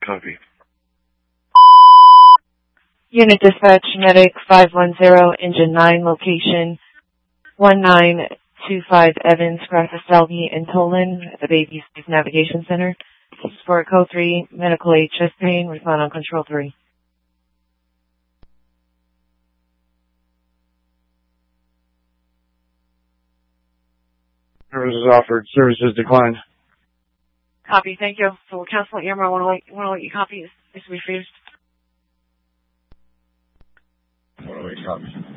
Copy. Unit Dispatch, Medic 510, Engine 9, location 1925 Evans, Graffelby in Tolan, at the Baby Safe Navigation Center. This is for Code 3, medical aid, chest pain, respond on Control 3. Services offered. Services declined. Copy, thank you. So we'll cancel EMR. I want to let you copy this refused. Copy.